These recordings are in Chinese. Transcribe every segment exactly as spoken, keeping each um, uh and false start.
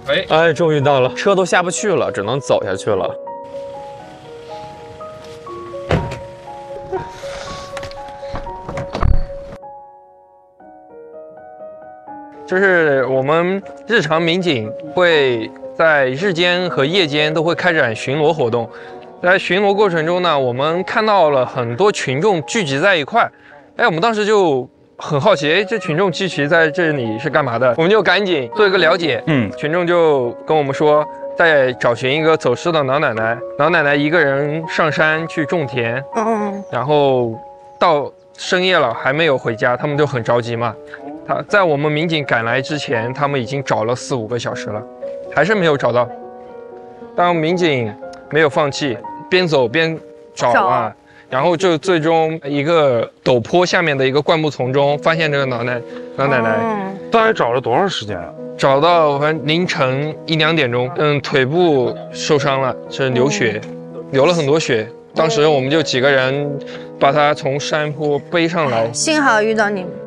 哎哎，终于到了，车都下不去了，只能走下去了。就是我们日常民警会在日间和夜间都会开展巡逻活动，在巡逻过程中呢，我们看到了很多群众聚集在一块，哎，我们当时就很好奇，哎，这群众聚集在这里是干嘛的？我们就赶紧做一个了解。嗯，群众就跟我们说，在找寻一个走失的老奶奶，老奶奶一个人上山去种田，嗯，然后到深夜了还没有回家，他们就很着急嘛。他在我们民警赶来之前，他们已经找了四五个小时了，还是没有找到。但民警没有放弃，边走边找啊，然后就最终一个陡坡下面的一个灌木丛中发现这个老奶老奶奶。嗯， 大概找了多长时间啊？ 找到反正凌晨一两点钟，嗯，腿部受伤了，是流血，流了很多血。当时我们就几个人把她从山坡背上来， 幸好遇到你们。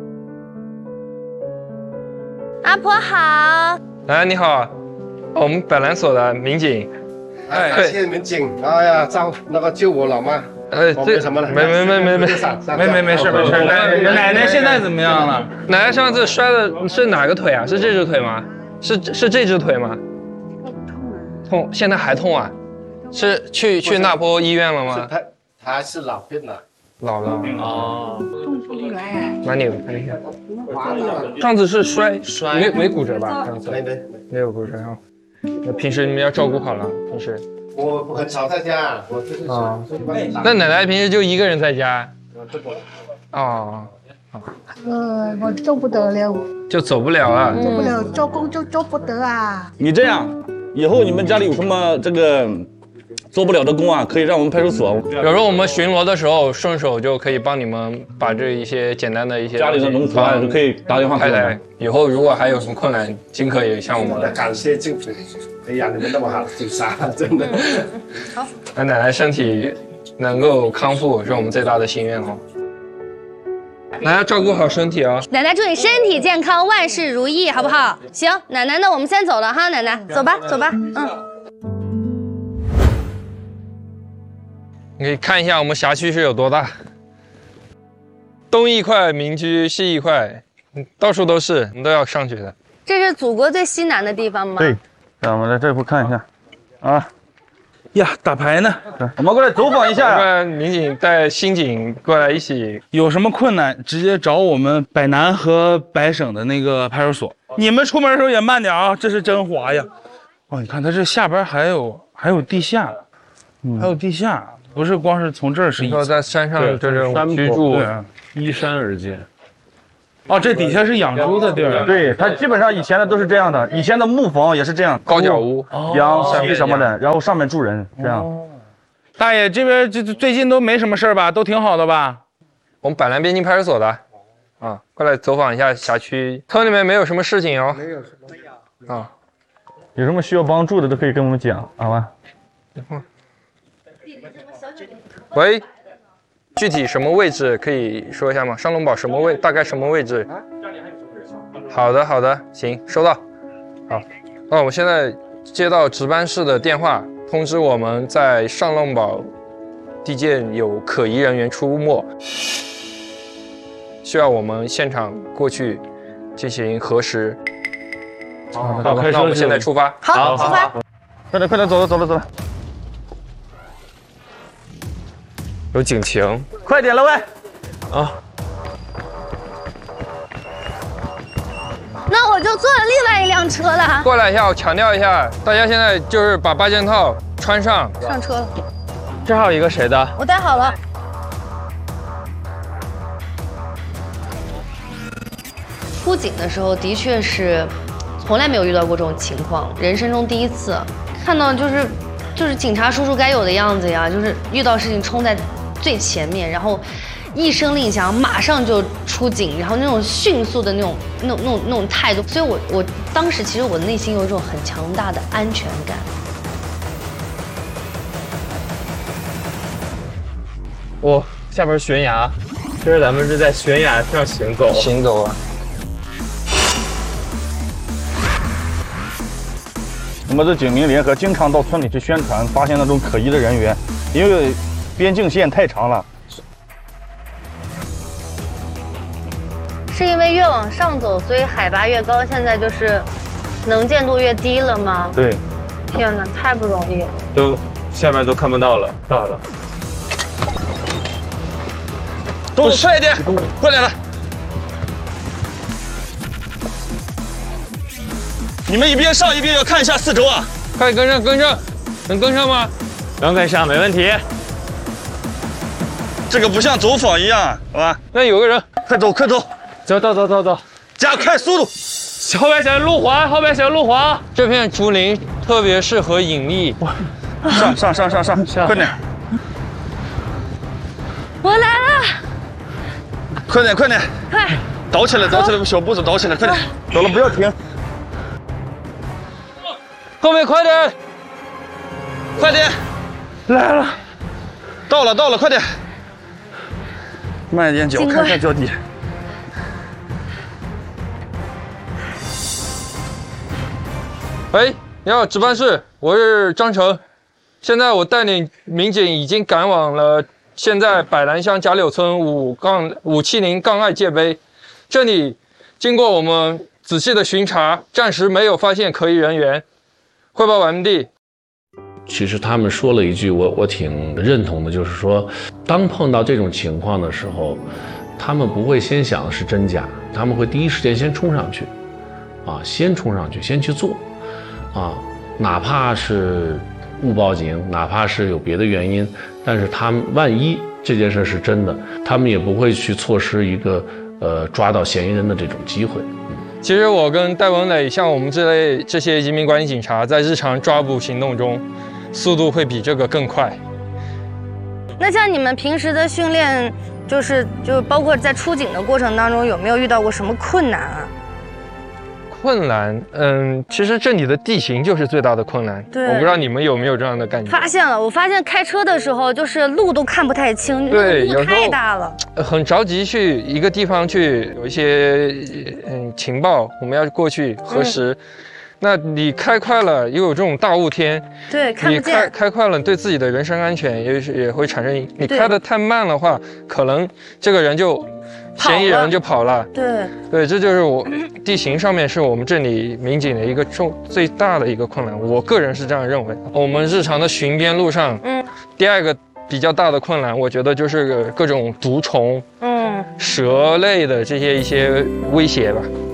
阿婆好， 哎，你好，我们百兰所的民警。 哎，谢谢民警。哎呀，照那个救我老妈。 呃，这什么了？没没没没没没没没事没事。奶奶奶现在怎么样了？ 奶奶上次摔的是哪个腿啊？是这只腿吗？是是这只腿吗？痛，现在还痛啊？是去去那坡医院了吗？ 他他是老病了。 老了哦，蛮扭的，看一下。上次是摔摔没没骨折吧？上次没没没有骨折啊。那平时你们要照顾好了，平时。 我很少在家，我就是啊。 那奶奶平时就一个人在家。哦。 呃，我做不得了， 就走不了了， 做不了，做工就做不得啊。 你这样，以后你们家里有什么这个做不了的工啊，可以让我们派出所。 有时候我们巡逻的时候，顺手就可以帮你们把这一些简单的一些家里的农活啊，就可以打电话给我们。 以后如果还有什么困难，尽可以向我们。 感谢政府，哎呀，你们那么好，警察真的。 好，那奶奶身体能够康复，是我们最大的心愿哦。奶奶照顾好身体啊！ 奶奶祝你身体健康，万事如意，好不好？行，奶奶，那我们先走了哈，奶奶，走吧，走吧，嗯。 你可以看一下我们辖区是有多大，东一块民居，西一块，到处都是，我们都要上去的。 这是祖国最西南的地方吗？ 对，让我们来这步看一下，啊。 呀，打牌呢？ 我们过来走访一下。 不然民警带刑警过来一起。 有什么困难，直接找我们百南和百省的那个派出所。你们出门的时候也慢点啊，这是真滑呀。哦，你看它这下边还有还有地下，还有地下，不是光是从这儿是。 你说在山上这种居住， 依山而建。哦，这底下是养猪的地儿。 对，它基本上以前的都是这样的，以前的木房也是这样， 高脚屋、 养鸡什么的，然后上面住人，这样。 大爷这边这最近都没什么事吧？都挺好的吧？ 我们百南边境派出所的，啊，过来走访一下辖区，村里面没有什么事情哦。没有什么。啊， 有什么需要帮助的都可以跟我们讲，好吧？ 喂。具体什么位置可以说一下吗？上龙堡什么位？大概什么位置？好的，好的，行，收到。好，那我们现在接到值班室的电话，通知我们在上龙堡地界有可疑人员出没，需要我们现场过去进行核实。好，好，那我们现在出发。 好，出发。 快点，快点，走了，走了，走了。 有警情， 快点了喂！ 啊， 那我就坐了另外一辆车了。 过来一下，我强调一下，大家现在就是把八件套穿上， 上车了。 这还有一个谁的？ 我带好了。出警的时候的确是从来没有遇到过这种情况，人生中第一次看到就是就是警察叔叔该有的样子呀，就是遇到事情冲在最前面，然后一声令响，马上就出警，然后那种迅速的那种、那种、那种、那种态度，所以我我当时其实我内心有一种很强大的安全感。 哇，下边悬崖，这是咱们是在悬崖上行走，行走啊。 我们的警民联合经常到村里去宣传，发现那种可疑的人员，因为边境线太长了。 是因为越往上走，所以海拔越高，现在就是能见度越低了吗？ 对。 天哪，太不容易了。 都下面都看不到了，到了。 动作快一点，快点了！你们一边上一边要看一下四周啊！ 快跟上，跟上，能跟上吗？ 能跟上，没问题。 这个不像走访一样，好吧？ 那有个人， 快走，快走， 走走走走走， 加快速度！ 后边小路滑，后边小路滑。 这片竹林特别适合隐匿。 上上上上上上，快点！ 我来了， 快点快点！ 快！ 倒起来，倒起来，小步子倒起来，快点！走了，不要停。 后面快点， 快点！ 来了， 到了到了，快点！慢一点脚，看看脚底。 喂，你好，值班室，我是张成。现在我带领民警已经赶往了现在百兰乡贾柳村五杠五七零杠二界碑，这里经过我们仔细的巡查，暂时没有发现可疑人员。汇报完毕。 其实他们说了一句我我挺认同的，就是说，当碰到这种情况的时候，他们不会先想是真假，他们会第一时间先冲上去，啊，先冲上去，先去做，啊，哪怕是误报警，哪怕是有别的原因，但是他们万一这件事是真的，他们也不会去错失一个呃抓到嫌疑人的这种机会。 其实我跟戴文磊，像我们这类这些移民管理警察，在日常抓捕行动中，速度会比这个更快。 那像你们平时的训练，就是就包括在出警的过程当中，有没有遇到过什么困难啊？ 困难，嗯，其实这里的地形就是最大的困难。 对， 我不知道你们有没有这样的感觉。 发现了，我发现开车的时候就是路都看不太清， 对， 路太大了， 很着急去一个地方去，有一些嗯情报，我们要过去核实。嗯，那你开快了，又有这种大雾天， 对，看不见。 你开开快了，对自己的人身安全也也会产生。你开得太慢的话，可能这个人就。嫌疑人就跑了， 对对，这就是我地形上面是我们这里民警的一个重最大的一个困难，我个人是这样认为。我们日常的巡边路上，嗯，第二个比较大的困难，我觉得就是各种毒虫、嗯，蛇类的这些一些威胁吧。